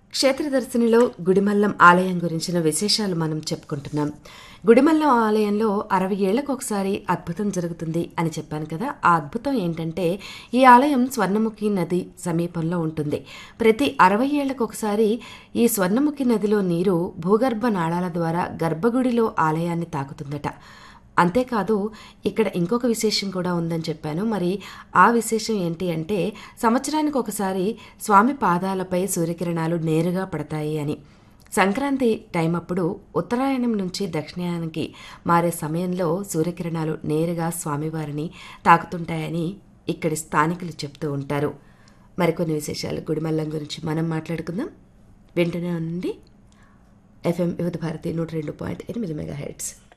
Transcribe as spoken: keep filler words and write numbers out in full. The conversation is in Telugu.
క్షేత్రదర్శినిలో గుడిమల్లం ఆలయం గురించిన విశేషాలు మనం చెప్పుకుంటున్నాం. గుడిమల్లం ఆలయంలో అరవై ఏళ్లకు ఒకసారి అద్భుతం జరుగుతుంది అని చెప్పాను కదా. ఆ అద్భుతం ఏంటంటే ఈ ఆలయం స్వర్ణముఖి నది సమీపంలో ఉంటుంది. ప్రతి అరవై ఏళ్లకు ఒకసారి ఈ స్వర్ణముఖి నదిలో నీరు భూగర్భ నాళాల ద్వారా గర్భగుడిలో ఆలయాన్ని తాకుతుందట. అంతేకాదు ఇక్కడ ఇంకొక విశేషం కూడా ఉందని చెప్పాను. మరి ఆ విశేషం ఏంటి అంటే సంవత్సరానికి ఒకసారి స్వామి పాదాలపై సూర్యకిరణాలు నేరుగా పడతాయి అని. సంక్రాంతి టైం అప్పుడు ఉత్తరాయణం నుంచి దక్షిణాయనానికి మారే సమయంలో సూర్యకిరణాలు నేరుగా స్వామివారిని తాకుతుంటాయని ఇక్కడి స్థానికులు చెప్తూ ఉంటారు. మరికొన్ని విశేషాలు గుడిమల్లం గురించి మనం మాట్లాడుకుందాం. వింటూనే ఉండండి. ఎఫ్ఎం వివిధ భారతి నూట రెండు పాయింట్ ఎనిమిది మెగా హెర్ట్జ్.